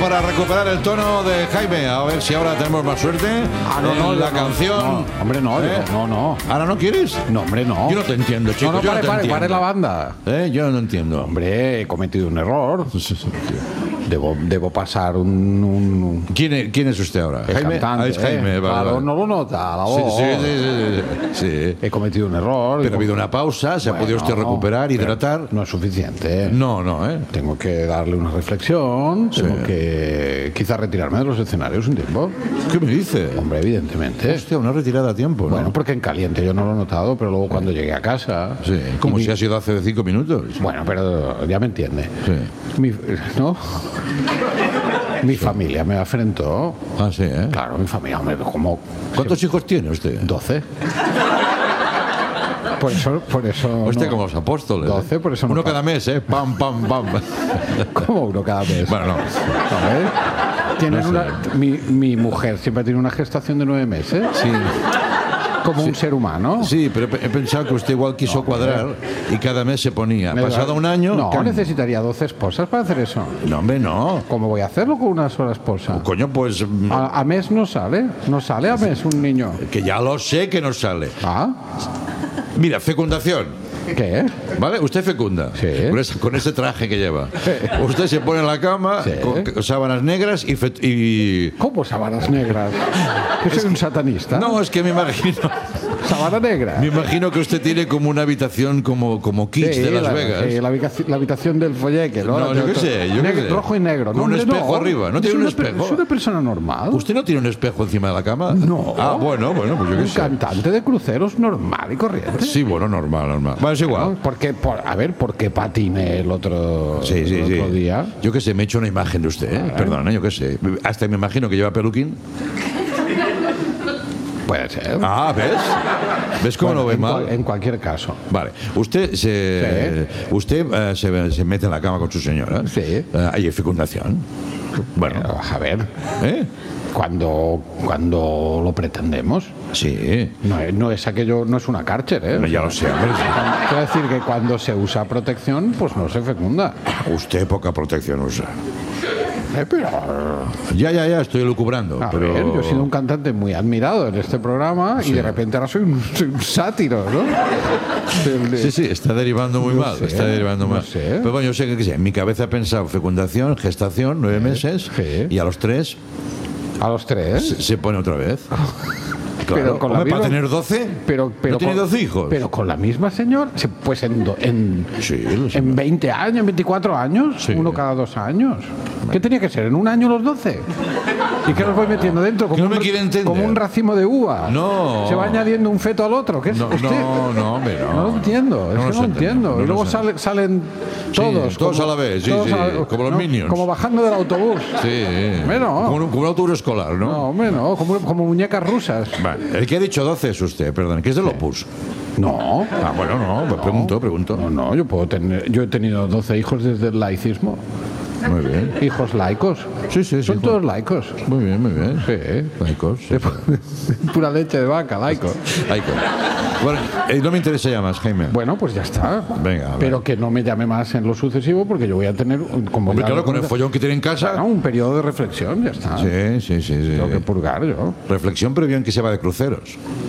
para recuperar el tono de Jaime. A ver si ahora tenemos más suerte. La canción. No, hombre, no, no. ¿Ahora no quieres? No, hombre, no. Yo no te entiendo, chico. No, pare la banda. Yo no entiendo. Hombre, he cometido un error. Debo pasar un... ¿Quién es usted ahora? El Jaime. cantante, Es Jaime, Claro, no lo nota, la voz. Sí. He cometido un error. Pero ha habido una pausa, se ha podido usted recuperar, hidratar. No es suficiente. No. Tengo que darle una reflexión, tengo que quizás retirarme de los escenarios un tiempo. ¿Qué me dice? Hombre, evidentemente. Hostia, una retirada a tiempo, ¿no? Bueno, porque en caliente yo no lo he notado, pero luego cuando llegué a casa... Sí, como si ha sido hace 5 minutos. Bueno, pero ya me entiende. Sí. ¿No? Mi familia me afrentó. Ah, sí, ¿eh? Claro, mi familia, hombre, como... ¿Cuántos hijos tiene usted? 12. Por eso Usted no. como los apóstoles. 12, por eso no. Uno cada mes, ¿eh? Pam, pam, pam. ¿Cómo uno cada mes? Bueno, no. ¿Sabes? Tienen No sé. mi mujer siempre tiene una gestación de 9 meses. Sí. Como un ser humano. Sí, pero he pensado que usted igual quiso cuadrar y cada mes se ponía. Pasado un año... No, necesitaría 12 esposas para hacer eso. No, hombre, no. ¿Cómo voy a hacerlo con una sola esposa? Coño, pues... A mes no sale. No sale a mes un niño. Que ya lo sé que no sale. ¿Ah? Mira, fecundación. ¿Qué? ¿Vale? Usted fecunda. Sí. Con ese traje que lleva. Usted se pone en la cama Sí. con sábanas negras y... ¿Cómo sábanas negras? ¿Que soy un satanista? No, es que me imagino... ¿Sábana negra? Me imagino que usted tiene como una habitación como Kitsch de Las Vegas. Sí, la habitación del folleque, ¿no? No, yo qué sé. Rojo y negro. Con un espejo arriba. ¿No tiene un espejo? Es una persona normal. ¿Usted no tiene un espejo encima de la cama? No. Ah, bueno, pues yo qué Un sé. cantante de cruceros normal y corriente. Sí, bueno, normal. Bueno, es igual. ¿No? ¿Por qué patiné el otro día? Yo qué sé, me he hecho una imagen de usted, ¿eh? Perdona, yo qué sé. Hasta me imagino que lleva peluquín. Puede ser. Ah, ¿ves? ¿Ves cómo lo ve mal? En cualquier caso. Vale. Usted se mete en la cama con su señora. Sí. Hay fecundación. Bueno. A ver. ¿Eh? Cuando lo pretendemos. Sí. No es aquello, no es una Karcher, ¿eh? Ya lo sé, hombre. Quiero decir que cuando se usa protección, pues no se fecunda. Usted poca protección usa. Pero... Ya, estoy elucubrando. A pero... ver, yo he sido un cantante muy admirado en este programa y de repente ahora soy un sátiro, ¿no? Sí, está derivando muy mal. Está derivando mal. sé. Pero bueno, yo sé que en mi cabeza he pensado fecundación, gestación, 9 meses, y a los 3 ¿A los 3? se pone otra vez. Claro, Pero con la hombre, para misma- tener 12, Pero ¿no tiene 12 hijos? Pero con la misma señora, pues Sí, lo sé. en 20 años, en 24 años, Sí. uno cada 2 años. ¿Qué tenía que ser? ¿En un año los 12? ¿Y qué los voy metiendo dentro? Que no me quiere entender. Como un racimo de uva. No. Se va añadiendo un feto al otro. ¿Qué es No, usted? hombre, no. No lo entiendo, es que nos no lo entiendo. entendemos, Y luego nos entendemos. salen todos. todos a la vez, sí, todos sí, a la- como los Minions. Como bajando del autobús. Sí. Bueno. Como un autobús escolar, ¿no? No, hombre, no, como muñecas rusas. Vale. El que ha dicho 12 es usted, perdón, que es del Opus. No. Ah, bueno, no, pues pregunto. No, yo he tenido 12 hijos desde el laicismo. Muy bien. Hijos laicos. Sí. Son todos laicos. Muy bien. Sí. Laicos. Sí. Pura leche de vaca, laico. Laicos. Bueno, no me interesa ya más, Jaime. Bueno, pues ya está. Venga, a ver. Pero que no me llame más en lo sucesivo porque yo voy a tener como Hombre, ya- claro, con el follón que tiene en casa. Claro, un periodo de reflexión, ya está. Sí. Tengo que purgar yo. Reflexión, pero bien que se va de cruceros.